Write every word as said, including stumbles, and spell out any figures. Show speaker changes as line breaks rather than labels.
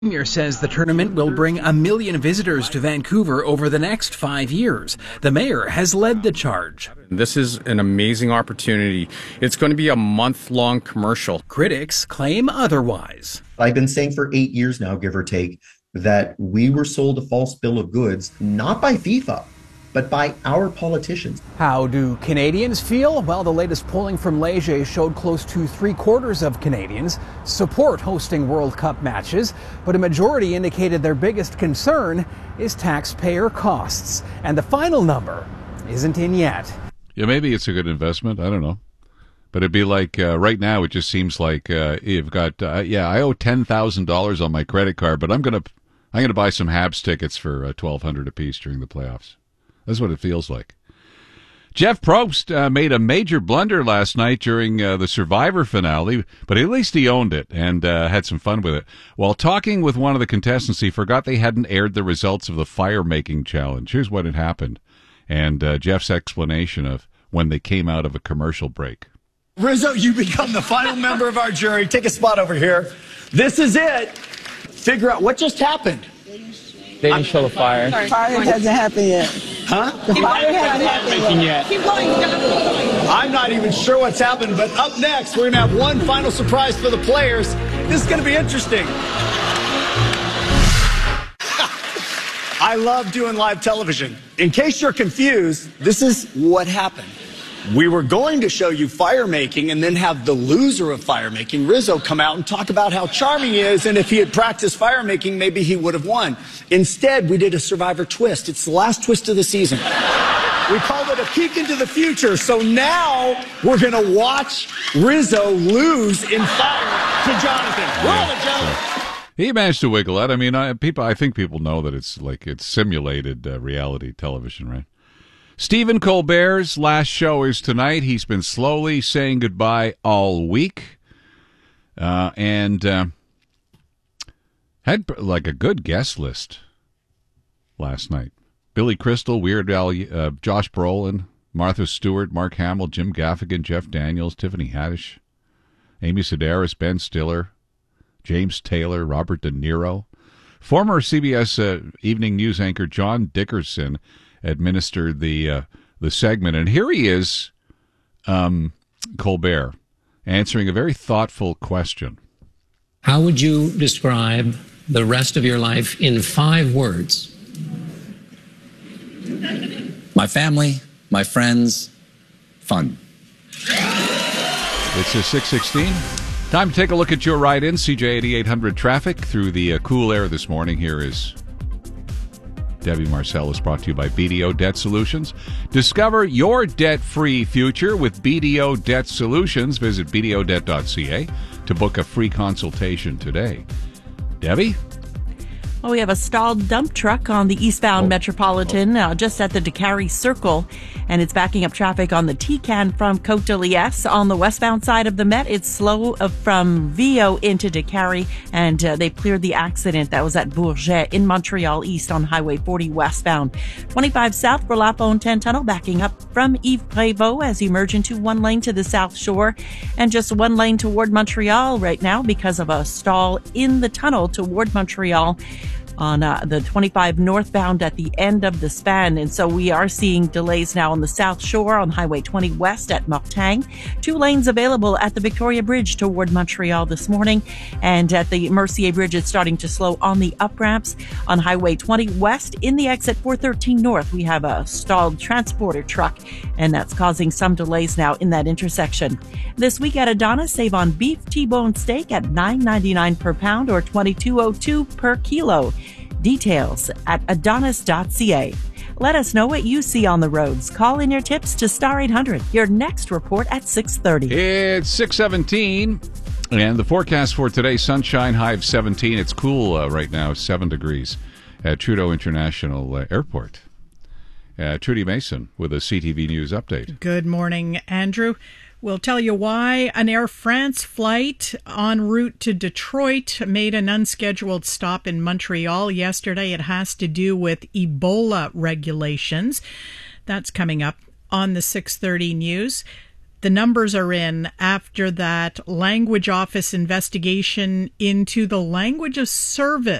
Premier says the tournament will bring a million visitors to Vancouver over the next five years. The mayor has led the charge.
This is an amazing opportunity. It's going to be a month-long commercial.
Critics claim otherwise.
I've been saying for eight years now, give or take, that we were sold a false bill of goods, not by FIFA, but by our politicians.
How do Canadians feel? Well, the latest polling from Leger showed close to three quarters of Canadians support hosting World Cup matches, but a majority indicated their biggest concern is taxpayer costs. And the final number isn't in yet.
Yeah, maybe it's a good investment. I don't know. But it'd be like, uh, right now, it just seems like uh, you've got, uh, yeah, I owe ten thousand dollars on my credit card, but I'm going to I'm gonna buy some Habs tickets for uh, twelve hundred dollars apiece during the playoffs. That's what it feels like. Jeff Probst uh, made a major blunder last night during uh, the Survivor finale, but at least he owned it and uh, had some fun with it. While talking with one of the contestants, he forgot they hadn't aired the results of the fire-making challenge. Here's what had happened, and uh, Jeff's explanation of when they came out of a commercial break.
Rizzo, you become the final member of our jury. Take a spot over here. This is it. Figure out what just happened.
They didn't show the fire.
The fire hasn't happened yet.
Huh?
The fire hasn't happened yet. Keep going.
I'm not even sure what's happened, but up next, we're going to have one final surprise for the players. This is going to be interesting. I love doing live television. In case you're confused, this is what happened. We were going to show you fire making and then have the loser of fire making, Rizzo, come out and talk about how charming he is, and if he had practiced fire making, maybe he would have won. Instead, we did a Survivor twist. It's the last twist of the season. We called it a peek into the future. So now we're going to watch Rizzo lose in fire to Jonathan. Roll it, Jonathan.
He managed to wiggle out. I mean, I, people. I think people know that it's like it's simulated uh, reality television, right? Stephen Colbert's last show is tonight. He's been slowly saying goodbye all week, uh, and uh, had like a good guest list last night. Billy Crystal, Weird Al, uh, Josh Brolin, Martha Stewart, Mark Hamill, Jim Gaffigan, Jeff Daniels, Tiffany Haddish, Amy Sedaris, Ben Stiller, James Taylor, Robert De Niro. Former C B S uh, evening news anchor John Dickerson administered the uh, the segment, and here he is, um, Colbert, answering a very thoughtful question.
How would you describe the rest of your life in five words?
My family, my friends, fun.
It's a six sixteen. Time to take a look at your ride-in, C J eighty-eight hundred traffic through the uh, cool air this morning. Here is Debbie Marcellus, brought to you by B D O Debt Solutions. Discover your debt-free future with B D O Debt Solutions. Visit b d o debt dot c a to book a free consultation today. Debbie?
Well, we have a stalled dump truck on the eastbound
Oh.
Metropolitan, uh, just at the DeCarry Circle, and it's backing up traffic on the T C A N from Côte de Liesse. On the westbound side of the Met, it's slow uh, from Viau into DeCarry, and uh, they cleared the accident that was at Bourget in Montreal East on Highway forty westbound. twenty-five south for Lapone ten Tunnel, backing up from Yves Prévost as you merge into one lane to the South Shore, and just one lane toward Montreal right now because of a stall in the tunnel toward Montreal on uh, the twenty-five northbound at the end of the span. And so we are seeing delays now on the South Shore on Highway twenty west at Mortagne. Two lanes available at the Victoria Bridge toward Montreal this morning. And at the Mercier Bridge, it's starting to slow on the up ramps. On Highway twenty west in the exit four thirteen north, we have a stalled transporter truck, and that's causing some delays now in that intersection. This week at Adonis, save on beef T-bone steak at nine ninety-nine per pound or twenty-two oh two per kilo. Details at adonis dot c a. Let us know what you see on the roads. Call in your tips to Star eight hundred. Your next report at six thirty.
It's six seventeen, and the forecast for today, sunshine, high of seventeen. It's cool uh, right now, seven degrees at Trudeau International uh, Airport. Uh, Trudy Mason with a C T V News update.
Good morning, Andrew. We'll tell you why an Air France flight en route to Detroit made an unscheduled stop in Montreal yesterday. It has to do with Ebola regulations. That's coming up on the six thirty news. The numbers are in after that language office investigation into the language of service